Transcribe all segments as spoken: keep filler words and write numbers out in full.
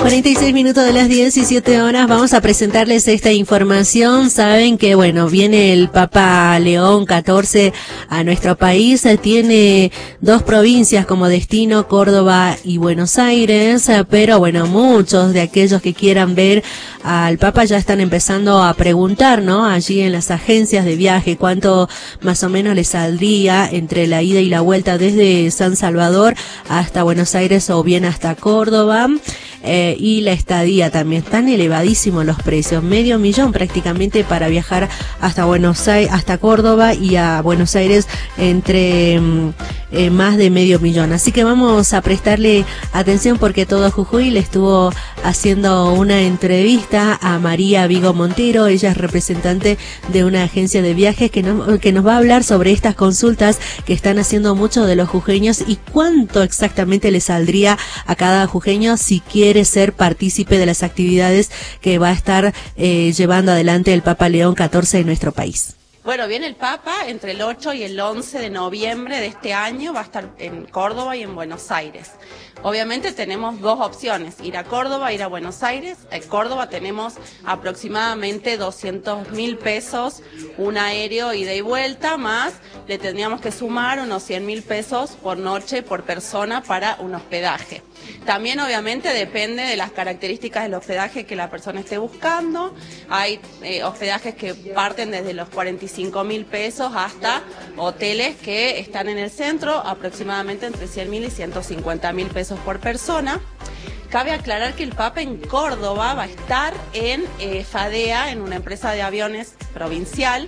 cuarenta y seis minutos de las diecisiete horas, vamos a presentarles esta información. Saben que, bueno, viene el Papa León catorce a nuestro país, tiene dos provincias como destino, Córdoba y Buenos Aires, pero bueno, muchos de aquellos que quieran ver al Papa ya están empezando a preguntar, ¿no? Allí en las agencias de viaje, cuánto más o menos les saldría entre la ida y la vuelta desde San Salvador hasta Buenos Aires o bien hasta Córdoba. Eh, y la estadía también, están elevadísimos los precios, medio millón prácticamente para viajar hasta Buenos Aires, hasta Córdoba y a Buenos Aires entre eh, más de medio millón. Así que vamos a prestarle atención porque todo Jujuy le estuvo haciendo una entrevista a María Vigo Montero. Ella es representante de una agencia de viajes que nos, que nos va a hablar sobre estas consultas que están haciendo muchos de los jujeños y cuánto exactamente le saldría a cada jujeño si quiere ser partícipe de las actividades que va a estar eh, llevando adelante el Papa León catorce en nuestro país. Bueno, viene el Papa entre el ocho y el once de noviembre de este año, va a estar en Córdoba y en Buenos Aires. Obviamente tenemos dos opciones, ir a Córdoba, ir a Buenos Aires. En Córdoba tenemos aproximadamente doscientos mil pesos, un aéreo ida y vuelta, más le tendríamos que sumar unos cien mil pesos por noche, por persona, para un hospedaje. También obviamente depende de las características del hospedaje que la persona esté buscando. Hay eh, hospedajes que parten desde los cuarenta y cinco mil pesos hasta hoteles que están en el centro, aproximadamente entre cien mil y ciento cincuenta mil pesos por persona. Cabe aclarar que el Papa en Córdoba va a estar en eh, FADEA, en una empresa de aviones provincial,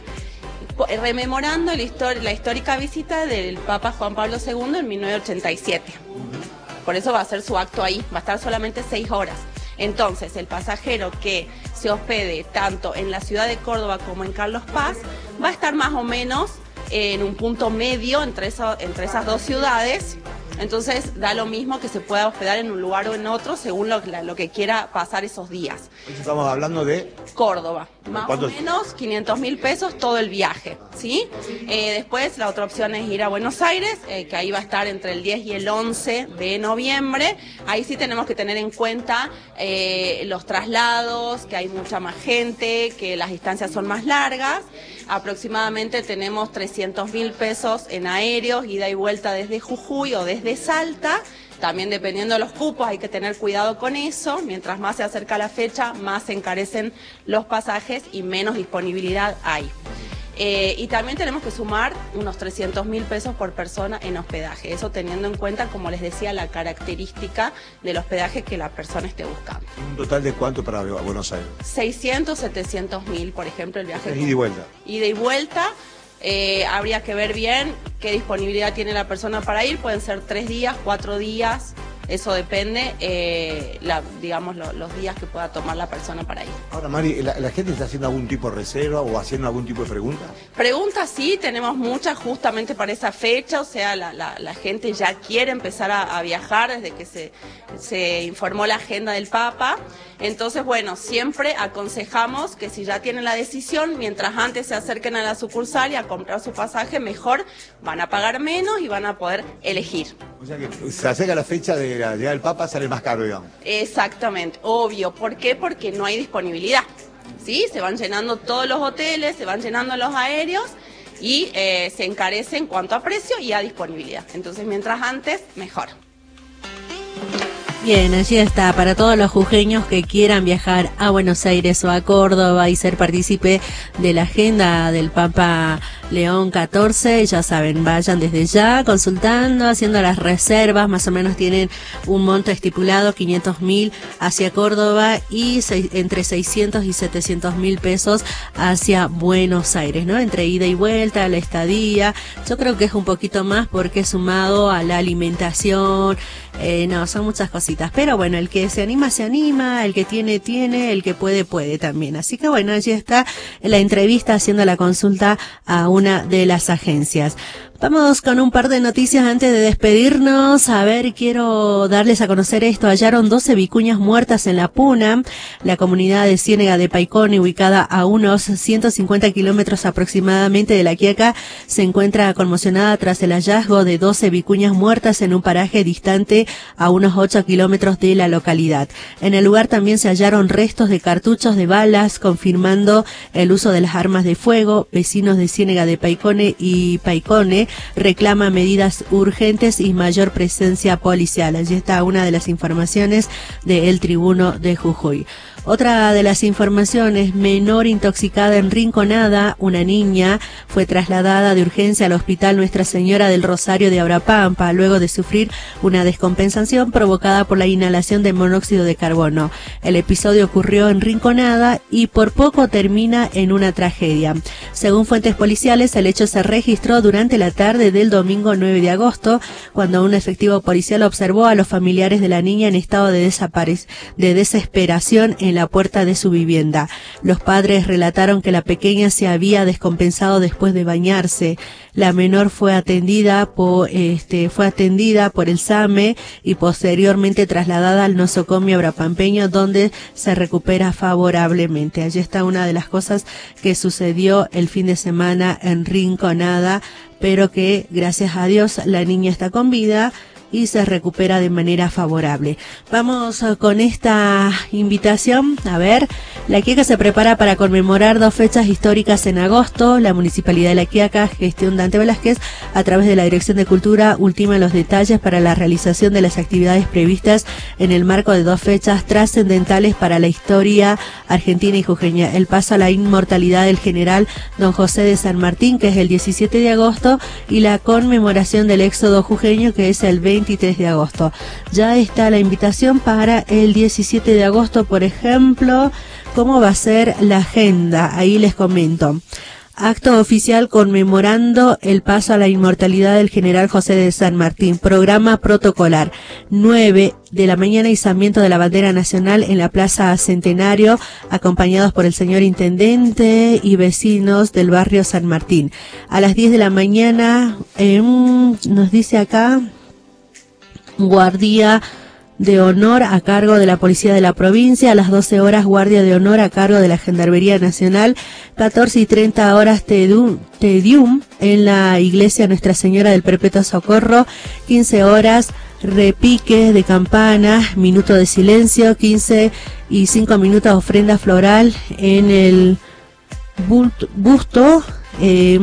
rememorando la, histor- la histórica visita del Papa Juan Pablo segundo en mil novecientos ochenta y siete. Por eso va a ser su acto ahí, va a estar solamente seis horas. Entonces, el pasajero que se hospede tanto en la ciudad de Córdoba como en Carlos Paz va a estar más o menos en un punto medio entre, eso, entre esas dos ciudades. Entonces da lo mismo que se pueda hospedar en un lugar o en otro según lo, lo que quiera pasar esos días. Estamos hablando de Córdoba, más ¿cuántos? o menos quinientos mil pesos todo el viaje, ¿sí? Eh, después la otra opción es ir a Buenos Aires, eh, que ahí va a estar entre el diez y el once de noviembre. Ahí sí tenemos que tener en cuenta eh, los traslados, que hay mucha más gente, que las distancias son más largas. Aproximadamente tenemos trescientos mil pesos en aéreos, ida y vuelta desde Jujuy o desde Salta. También dependiendo de los cupos hay que tener cuidado con eso. Mientras más se acerca la fecha, más se encarecen los pasajes y menos disponibilidad hay. Eh, y también tenemos que sumar unos trescientos mil pesos por persona en hospedaje. Eso teniendo en cuenta, como les decía, la característica del hospedaje que la persona esté buscando. ¿Un total de cuánto para Buenos Aires? seiscientos, setecientos mil, por ejemplo, el viaje. Es ida y vuelta. Ida y vuelta. Eh, habría que ver bien qué disponibilidad tiene la persona para ir. Pueden ser tres días, cuatro días. Eso depende, eh, la, digamos, lo, los días que pueda tomar la persona para ir. Ahora, Mari, ¿la, ¿la gente está haciendo algún tipo de reserva o haciendo algún tipo de pregunta? Preguntas sí, tenemos muchas justamente para esa fecha, o sea, la, la, la gente ya quiere empezar a, a viajar desde que se, se informó la agenda del Papa. Entonces, bueno, siempre aconsejamos que si ya tienen la decisión, mientras antes se acerquen a la sucursal y a comprar su pasaje, mejor van a pagar menos y van a poder elegir. O sea que se acerca la fecha de la llegada del Papa, sale más caro, digamos. Exactamente, obvio. ¿Por qué? Porque no hay disponibilidad, ¿sí? Se van llenando todos los hoteles, se van llenando los aéreos y eh, se encarece en cuanto a precio y a disponibilidad. Entonces, mientras antes, mejor. Bien, allí está, para todos los jujeños que quieran viajar a Buenos Aires o a Córdoba y ser partícipe de la agenda del Papa León catorce, ya saben, vayan desde ya consultando, haciendo las reservas, más o menos tienen un monto estipulado, quinientos mil hacia Córdoba y seis, entre seiscientos y setecientos mil pesos hacia Buenos Aires, ¿no? Entre ida y vuelta, la estadía, yo creo que es un poquito más porque es sumado a la alimentación, eh, no, son muchas cositas, pero bueno, el que se anima, se anima, el que tiene, tiene, el que puede, puede también. Así que bueno, allí está la entrevista haciendo la consulta a una de las agencias. Vamos con un par de noticias antes de despedirnos. A ver, quiero darles a conocer esto. Hallaron doce vicuñas muertas en La Puna, la comunidad de Ciénega de Paicone, ubicada a unos ciento cincuenta kilómetros aproximadamente de La Quiaca, se encuentra conmocionada tras el hallazgo de doce vicuñas muertas en un paraje distante a unos ocho kilómetros de la localidad. En el lugar también se hallaron restos de cartuchos de balas, confirmando el uso de las armas de fuego. Vecinos de Ciénega de Paicone y Paicone reclama medidas urgentes y mayor presencia policial. Allí está una de las informaciones de El Tribuno de Jujuy. Otra de las informaciones, menor intoxicada en Rinconada, una niña fue trasladada de urgencia al Hospital Nuestra Señora del Rosario de Abrapampa, luego de sufrir una descompensación provocada por la inhalación de monóxido de carbono. El episodio ocurrió en Rinconada y por poco termina en una tragedia. Según fuentes policiales, el hecho se registró durante la tarde del domingo nueve de agosto, cuando un efectivo policial observó a los familiares de la niña en estado de, desapare- de desesperación en la puerta de su vivienda. Los padres relataron que la pequeña se había descompensado después de bañarse. La menor fue atendida por este fue atendida por el SAME y posteriormente trasladada al nosocomio abrapampeño, donde se recupera favorablemente. Allí está una de las cosas que sucedió el fin de semana en Rinconada, pero que gracias a Dios la niña está con vida y se recupera de manera favorable. Vamos con esta invitación. A ver, La Quiaca se prepara para conmemorar dos fechas históricas en agosto. La Municipalidad de La Quiaca, gestión Dante Velázquez, a través de la Dirección de Cultura, ultima los detalles para la realización de las actividades previstas en el marco de dos fechas trascendentales para la historia argentina y jujeña. El paso a la inmortalidad del general Don José de San Martín, que es el diecisiete de agosto, y la conmemoración del éxodo jujeño, que es el veintitrés de agosto. Ya está la invitación para el diecisiete de agosto, por ejemplo. ¿Cómo va a ser la agenda? Ahí les comento. Acto oficial conmemorando el paso a la inmortalidad del general José de San Martín. Programa protocolar. nueve de la mañana, izamiento de la bandera nacional en la Plaza Centenario, acompañados por el señor intendente y vecinos del barrio San Martín. A las diez de la mañana, eh, nos dice acá, guardia de honor a cargo de la Policía de la Provincia. A las doce horas, guardia de honor a cargo de la Gendarmería Nacional. catorce y treinta horas, Tedium, Tedium en la Iglesia Nuestra Señora del Perpetuo Socorro. quince horas, repiques de campanas, minuto de silencio. quince y cinco minutos, ofrenda floral en el busto eh,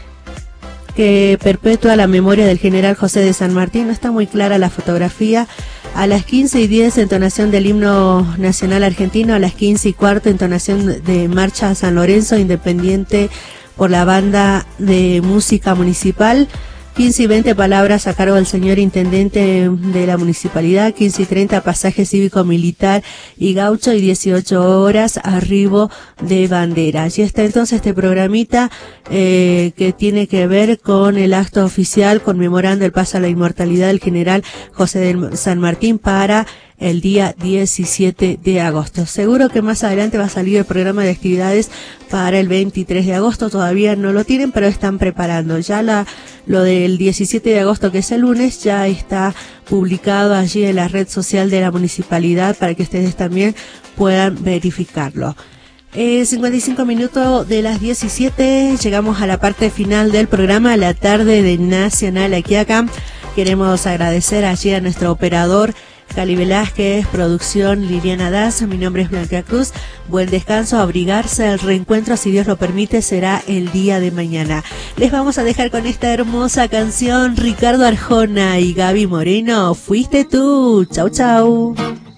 que perpetúa la memoria del general José de San Martín. No está muy clara la fotografía. A las quince y diez, entonación del himno nacional argentino. A las quince y cuarto, entonación de marcha a San Lorenzo, independiente por la banda de música municipal. quince y veinte, palabras a cargo del señor intendente de la municipalidad. quince y treinta, pasaje cívico militar y gaucho, y dieciocho horas, arribo de bandera. Allí está entonces este programita eh, que tiene que ver con el acto oficial conmemorando el paso a la inmortalidad del general José de San Martín para el día diecisiete de agosto. Seguro que más adelante va a salir el programa de actividades para el veintitrés de agosto. Todavía no lo tienen, pero están preparando. Ya la, lo del diecisiete de agosto, que es el lunes, ya está publicado allí en la red social de la municipalidad para que ustedes también puedan verificarlo. Eh, cincuenta y cinco minutos de las diecisiete, llegamos a la parte final del programa, la tarde de Nacional aquí acá. Queremos agradecer allí a nuestro operador Cali Velázquez, producción Liliana Daza. Mi nombre es Blanca Cruz. Buen descanso, abrigarse. El reencuentro, si Dios lo permite, será el día de mañana. Les vamos a dejar con esta hermosa canción, Ricardo Arjona y Gaby Moreno. Fuiste tú. Chau, chau.